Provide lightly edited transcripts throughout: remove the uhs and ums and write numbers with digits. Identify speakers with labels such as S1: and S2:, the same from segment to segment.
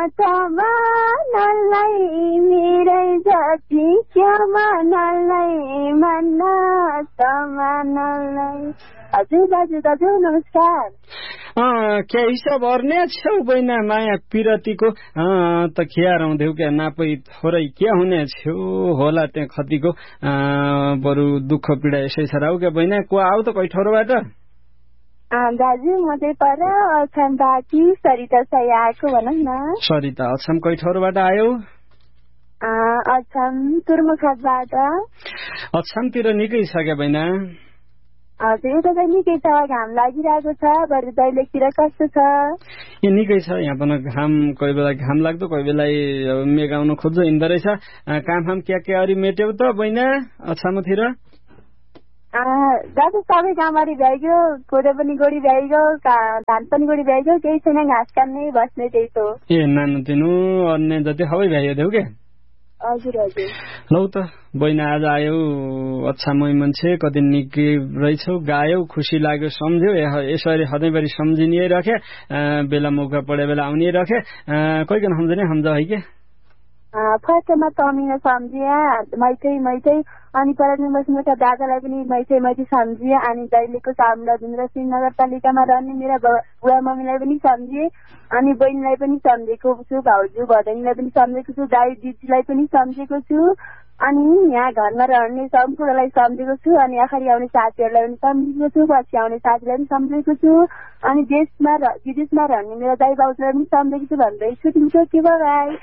S1: तमानलाई मेरै जति क्या मनलाई मन तमानलाई। हजुर दाजु नमस्कार।
S2: क्या हिसाब अर्ने छौ बहिना माया पिरतीको त खिया रहँदैौ क्या नापै थोरै क्या हुने छौ होला त्यहाँ खतीको बरु दुःख पीडा यसै छ राउ क्या बहिना को आऊ त कै ठौरबाट?
S1: दाजु म चाहिँ पर अछामबाटी सरिता साई आएको भनौँ न।
S2: सरिता अछाम कै ठौरबाट आयो?
S1: अछाम तुर्मुखाबाट।
S2: अछामतिर निकै छ क्या बहिना?
S1: हजुर यता चाहिँ निकै छ, घाम लागिरहेको छ। बरु दैलेखतिर कस्तो छ?
S2: ए निकै छ यहाँ पनि घाम, कोही बेला घाम लाग्दो कोही बेला मेघ आउनु खोज्दो हिँड्दो रहेछ। काम क्या क्या अरू मेट्यौ त बहिना अछामतिर?
S1: दाजु सबै कामहरू भ्याइगयो, कोदो पनि गोडी भ्याइगयो, धान पनि गोडी भ्याइगयो, केही छैन, घाँस काट्ने बस्ने त्यही हो।
S2: ए नानु तिनु अन्य जति सबै भ्याइयो देऊ क्या?
S1: हजुर हजुर।
S2: लौ त बहिना आज आयौ अछामै मान्छे कति निकै रहेछौ, गायौ, खुसी लाग्यो, सम्झ्यौ। यसरी सधैँभरि सम्झिने रखे, बेला मौका पढे बेला आउने रखे, कोही सम्झने सम्झ है के?
S1: फर्स्टमा तमिन सम्झिया मैथै अनि पराज्ञ बस्नुका दादालाई पनि मैथै सम्झिए। अनि दैलेखको सामराजुन्द्र सिंह नगरपालिकामा रहने मेरा बुवा मम्मीलाई पनि सम्झिए। अनि बहिनीलाई पनि सम्झेको छु, भाउजू भदैनीलाई पनि सम्झेको छु, दाई दिदीलाई पनि सम्झेको छु। अनि यहाँ घरमा रहने सम्पूर्णलाई सम्झेको छु। अनि अगाडि आउने साथीहरूलाई पनि सम्झेको छु, पछि आउने साथीलाई पनि सम्झेको छु। अनि विदेशमा रहने मेरा दाई भाउजूलाई पनि सम्झेको छु भन्दैछु। तिम्रो के भयो?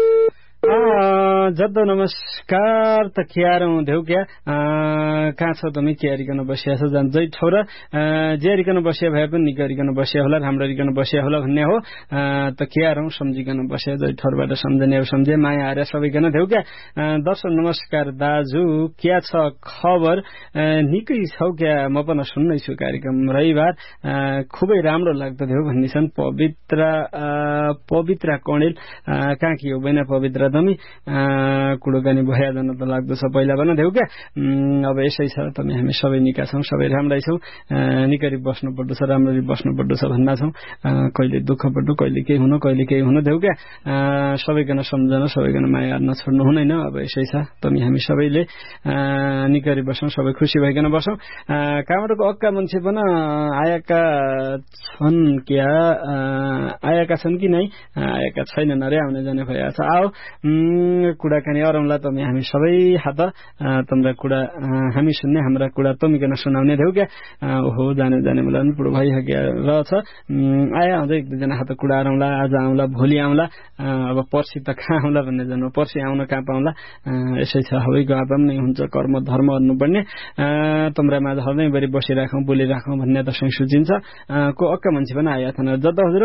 S2: जद्दो नमस्कार त क्यारौँ देऊ क्या? कहाँ छ तमी क्यारिकन बसिया छ जान्छै ठौरा ज्यारिकन बसिया भए पनि निकरिकन बसिया होला, राम्ररीकन बसिया होला भन्ने हो। त क्यारौँ सम्झिकन बसिया जै ठौरबाट सम्झने सम्झे माया आर्या सबैकन देऊ क्या? दर्शक नमस्कार दाजु, क्या छ खबर? निकै छौ क्या? म पनि सुन्नै छु कार्यक्रम रविबार, खुबै राम्रो लाग्दो देऊ भन्ने छन् पवित्रा कणेल। कहाँ कि हो बहिना पवित्र तमी? कुडोकानी भया जान त लाग्दछ पहिला भन देऊ क्या? अब यसै छ, तमी हामी सबै निका छौँ, सबै राम्रै छौँ, निकरी बस्नु पर्दो छ, राम्ररी बस्नु पर्दो छ भन्ना छौँ। कहिले दुःख पर्दो, कहिले केही हुनु, कहिले केही हुनु देऊ क्या? सबैकन सम्झन, सबैकन माया नछोड्नु हुँदैन। अब यसै छ, तमी हामी सबैले निकरी बसौँ, सबै खुसी भइकन बसौँ। कहाँबाटको अक्का मान्छे पनि आएका छन् क्या? आएका छन् कि नै आएका छैनन् अरे, आउने जाने भइरहेको छ। आओ कुराकानी अरौँला तमी हामी सबै हात, तम्रा कुरा हामी सुन्ने, हाम्रा कुरा तमीकन सुनाउने देऊ क्या? ओहो जाने मलाई पनि पुरो भइसक्यो रहेछ। आया अझै एक दुईजना हात कुरा अरौँला, आज आउँला, भोलि आउँला, अब पर्सि त कहाँ आउँला भन्ने जानु, पर्सि आउन कहाँ पाउँला। यसै छ, सबैको हात नै हुन्छ, कर्म धर्म गर्नुपर्ने। तम्रा माझ हदैँभरि बसिराखौँ, बोलिराखौँ भन्ने त सोचिन्छ। को अक्का मान्छे पनि आया थिएन जद्द हजुर?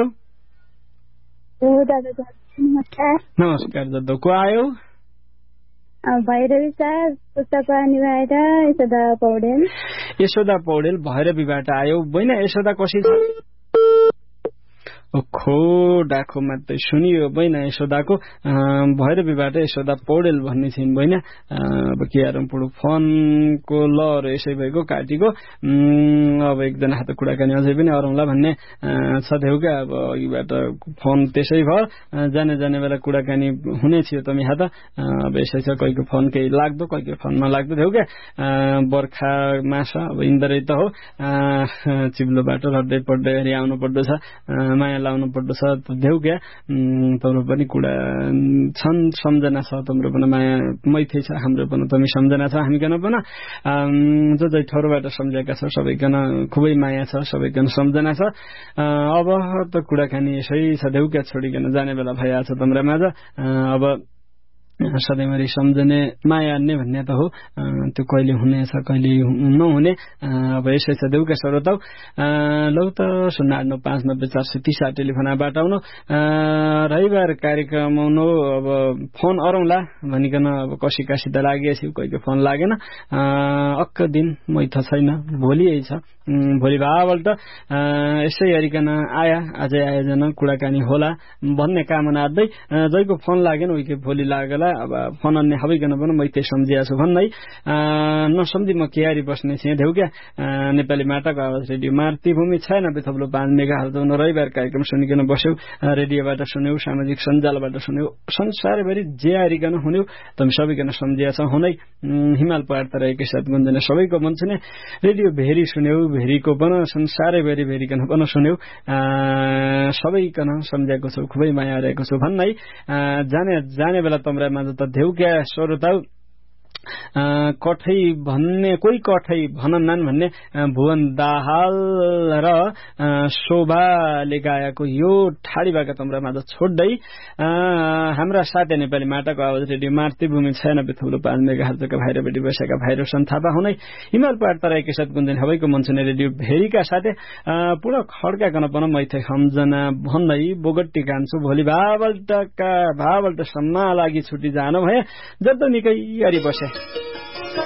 S2: नमस्कार जद्दो, को आयो?
S1: भैरवी सर, पुस्तक निभाएर यशोदा
S2: पौडेल भैरवीबाट आयो। बहिना यशोदा कसै छ? खो डाको मात्रै सुनियो बहिना यशोदाको। भैरवीबाट यशोदा पौडेल भन्ने छिन् बहिना। अब के हेरौँ पुरो फोनको लहर यसै भएको काटीको। अब एकजना हात कुराकानी अझै पनि अरौँला भन्ने छ देऊ क्या? अब अघिबाट फोन त्यसै भयो, जाने बेला कुराकानी हुने थियो तमी हात। अब यसै छ, कोहीको फोन केही लाग्दो, कोहीको फोन नलाग्दो देऊ क्या? बर्खा मास अब इन्दरै त हो, चिप्लो बाटो रड्दै पड्दै हरि आउनु पर्दो छ, माया लाउनु पर्दो छ देऊ क्या? तम्रो पनि कुरा छन्, सम्झना छ, तम्रो पनि माया मैथै छ, हाम्रो पनि तमी सम्झना छ, हामीकन पनि जो जै ठौरबाट सम्झेका छ सबैकन खुबै माया छ, सबैकन सम्झना छ। अब त कुराकानी यसै छ देऊ क्या? छोडिकन जाने बेला भइहाल्छ तम्रा माझ। अब सधैँभरि सम्झने माया अन्ने भन्ने त हो, त्यो कहिले हुनेछ कहिले नहुने। अब यसै छ देऊ क्या श्रोताउ? लौ त 0895904030 टेलिफोनबाट आउनु, रविबार कार्यक्रम आउनु। अब फोन अरौँला भनिकन अब कसी त लागेछु, कोहीको फोन लागेन। अक्क दिन मैथ छैन, भोलि छ, भोलि भावल त यसै गरिकन आजै आयोजना कुराकानी होला भन्ने कामना आद्दै जैको फोन लागेन उइके भोलि लागल होला अब फोन अन्य हबैकन पनि मैते सम्झिया छु भन्नै नसम्झी म केयारी बस्ने थिएँ ढेउक्या नेपाली माटाको आवाज रेडियो मातृभूमि 96.5 मेगाहर्ज रविबार कार्यक्रम सुनिकन बस्यौ रेडियोबाट सुन्यौ सामाजिक सञ्जालबाट सुन्यौ संसारभरि जे आरिकन हुन्यौ तम सबैकन सम्झिया छ हुनै हिमाल पहाड तराईकै साथ गुन्जने सबैको मन छुने रेडियो भेरी सुन्यौ भेरीको पनि संसारभरि भेरिकन पनि सुन्यौ सबैकन सम्झेको छु खुबै माया रहेको छु भन्नै जाने बेला तम्रा माझ त धेउक्या श्रोता कठै भन्ने कोही कठै भनन्नान् भन्ने भुवन दाहाल र शोभाले गाएको यो ठाडीबाट तम्रा माझ छोड्दै हाम्रा साथै नेपाली माटाको आवाज रेडियो मातृभूमि 96.5 मेगाहर्जका भाइरबेटी बसेका भाइरो सन्थापा हुनै हिमाल पहाड तराईकै साथ गुन्जन हबैको मन्छने रेडियो भेरीका साथै पुरा खड्काकन पनि मैथे सम्झना भन्दै बोगट्टी कान्छु भोलि भावल्ट सम्मा लागि छुटी जानु भए जति निकै गरी बसे